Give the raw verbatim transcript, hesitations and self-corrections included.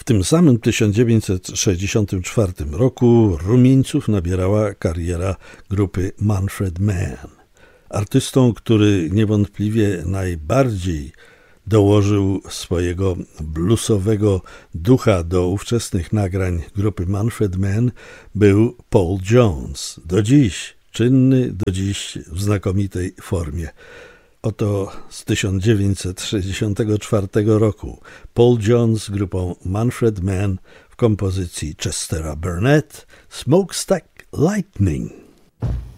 tym samym tysiąc dziewięćset sześćdziesiątym czwartym roku rumieńców nabierała kariera grupy Manfred Mann. Artystą, który niewątpliwie najbardziej dołożył swojego bluesowego ducha do ówczesnych nagrań grupy Manfred Mann, był Paul Jones. Do dziś czynny, do dziś w znakomitej formie. Oto z tysiąc dziewięćset sześćdziesiątego czwartego roku Paul Jones z grupą Manfred Mann w kompozycji Chestera Burnett, Smokestack Lightning.